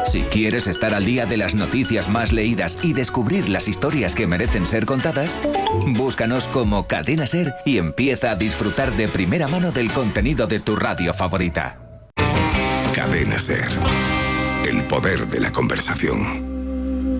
Si quieres estar al día de las noticias más leídas y descubrir las historias que merecen ser contadas, búscanos como Cadena SER y empieza a disfrutar de primera mano del contenido de tu radio favorita. Cadena SER. El poder de la conversación.